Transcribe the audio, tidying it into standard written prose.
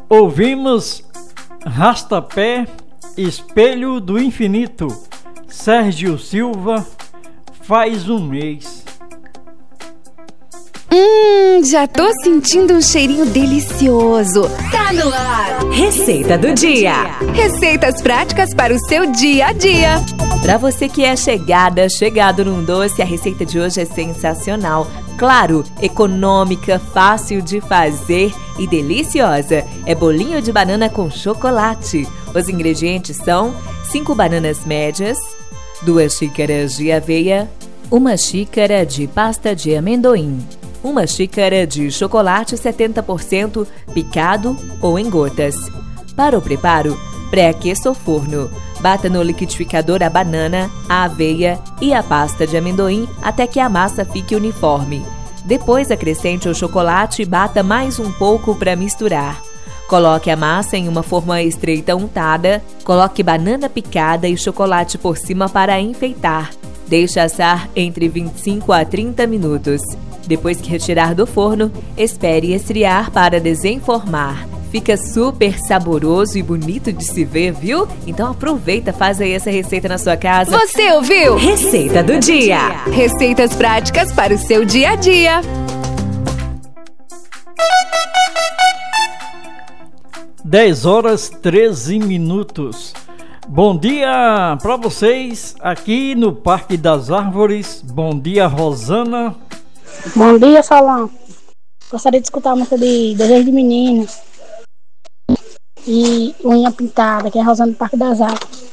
Ouvimos Rastapé, Espelho do Infinito, Sérgio Silva, Faz um Mês. Já tô sentindo um cheirinho delicioso. Tá no ar! Receita do dia. Receitas práticas para o seu dia a dia. Para você que é chegado num doce, a receita de hoje é sensacional. Claro, econômica, fácil de fazer e deliciosa. É bolinho de banana com chocolate. Os ingredientes são 5 bananas médias, 2 xícaras de aveia, 1 xícara de pasta de amendoim, 1 xícara de chocolate 70% picado ou em gotas. Para o preparo, pré-aqueça o forno. Bata no liquidificador a banana, a aveia e a pasta de amendoim até que a massa fique uniforme. Depois acrescente o chocolate e bata mais um pouco para misturar. Coloque a massa em uma forma estreita untada, coloque banana picada e chocolate por cima para enfeitar. Deixe assar entre 25 a 30 minutos. Depois que retirar do forno, espere esfriar para desenformar. Fica super saboroso e bonito de se ver, viu? Então aproveita, faz aí essa receita na sua casa. Você ouviu? Receita do dia. Receitas práticas para o seu dia a dia. (10h13). Bom dia para vocês aqui no Parque das Árvores. Bom dia, Rosana. Bom dia, Solão. Gostaria de escutar a música de Desejo de Menino e Unha Pintada, que é a Rosana do Parque das Árvores.